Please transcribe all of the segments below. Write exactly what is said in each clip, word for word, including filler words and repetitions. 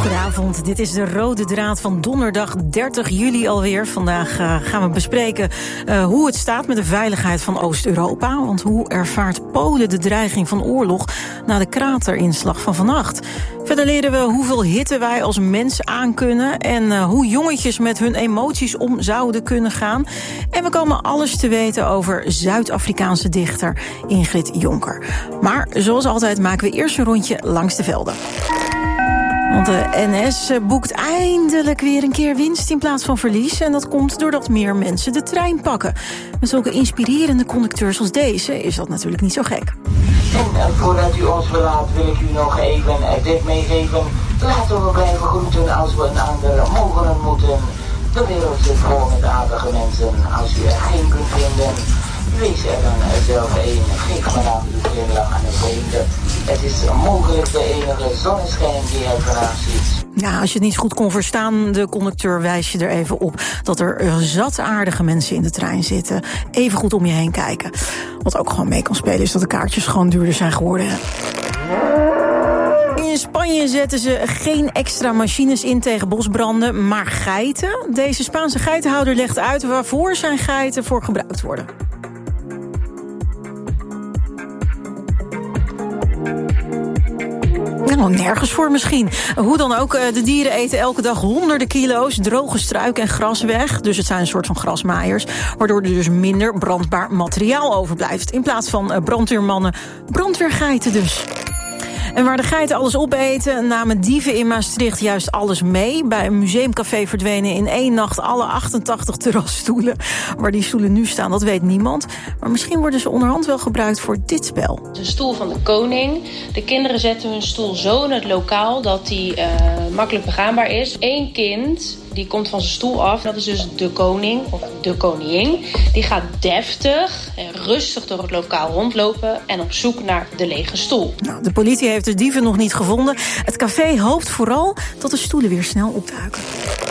Goedenavond, dit is de rode draad van donderdag dertig juli alweer. Vandaag uh, gaan we bespreken uh, hoe het staat met de veiligheid van Oost-Europa. Want hoe ervaart Polen de dreiging van oorlog na de kraterinslag van vannacht? Verder leren we hoeveel hitte wij als mens aankunnen en uh, hoe jongetjes met hun emoties om zouden kunnen gaan. En we komen alles te weten over Zuid-Afrikaanse dichter Ingrid Jonker. Maar zoals altijd maken we eerst een rondje langs de velden. Want de N S boekt eindelijk weer een keer winst in plaats van verlies. En dat komt doordat meer mensen de trein pakken. Met zulke inspirerende conducteurs als deze is dat natuurlijk niet zo gek. En voordat u ons verlaat wil ik u nog even dit meegeven. Laten we blijven groeten als we een ander mogen ontmoeten. De wereld zit vol met aardige mensen. Als u er geen kunt vinden, wees er dan zelf een. Geef maar aan uw glimlachende vrienden. Het is mogelijk de enige zonneschijn die hij vandaag ziet. Ja, als je het niet goed kon verstaan, de conducteur wijs je er even op dat er zat aardige mensen in de trein zitten. Even goed om je heen kijken. Wat ook gewoon mee kan spelen is dat de kaartjes gewoon duurder zijn geworden. In Spanje zetten ze geen extra machines in tegen bosbranden, maar geiten. Deze Spaanse geitenhouder legt uit waarvoor zijn geiten voor gebruikt worden. Nou, nergens voor misschien. Hoe dan ook, de dieren eten elke dag honderden kilo's droge struik en gras weg. Dus het zijn een soort van grasmaaiers. Waardoor er dus minder brandbaar materiaal overblijft. In plaats van brandweermannen, brandweergeiten dus. En waar de geiten alles opeten, namen dieven in Maastricht juist alles mee. Bij een museumcafé verdwenen in één nacht alle achtentachtig terrasstoelen. Waar die stoelen nu staan, dat weet niemand. Maar misschien worden ze onderhand wel gebruikt voor dit spel. De stoel van de koning. De kinderen zetten hun stoel zo in het lokaal dat die uh, makkelijk begaanbaar is. Eén kind die komt van zijn stoel af. Dat is dus de koning of de koningin. Die gaat deftig en rustig door het lokaal rondlopen en op zoek naar de lege stoel. Nou, de politie heeft de dieven nog niet gevonden. Het café hoopt vooral dat de stoelen weer snel opduiken.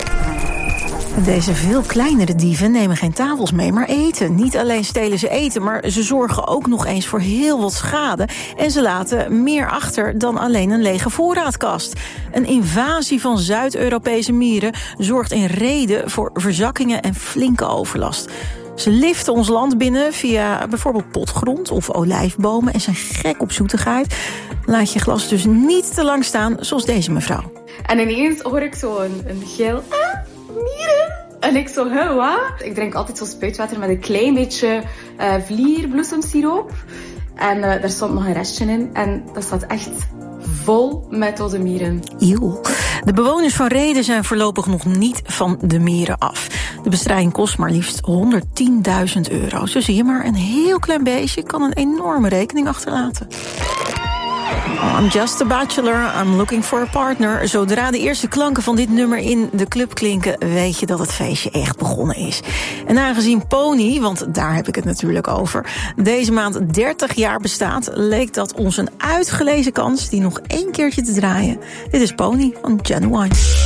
Deze veel kleinere dieven nemen geen tafels mee, maar eten. Niet alleen stelen ze eten, maar ze zorgen ook nog eens voor heel wat schade. En ze laten meer achter dan alleen een lege voorraadkast. Een invasie van Zuid-Europese mieren zorgt in Rheden voor verzakkingen en flinke overlast. Ze liften ons land binnen via bijvoorbeeld potgrond of olijfbomen en zijn gek op zoetigheid. Laat je glas dus niet te lang staan, zoals deze mevrouw. En ineens hoor ik zo een, een gil. Ah, mieren! En ik zo, hè, wat? Ik drink altijd zo spuitwater met een klein beetje uh, vlierbloesemsiroop. En uh, daar stond nog een restje in. En dat staat echt vol met dode mieren. Eeuw. De bewoners van Rheden zijn voorlopig nog niet van de mieren af. De bestrijding kost maar liefst honderdtienduizend euro. Zo zie je maar, een heel klein beestje kan een enorme rekening achterlaten. I'm just a bachelor, I'm looking for a partner. Zodra de eerste klanken van dit nummer in de club klinken, weet je dat het feestje echt begonnen is. En aangezien Pony, want daar heb ik het natuurlijk over, deze maand dertig jaar bestaat, leek dat ons een uitgelezen kans die nog één keertje te draaien. Dit is Pony van Genuine.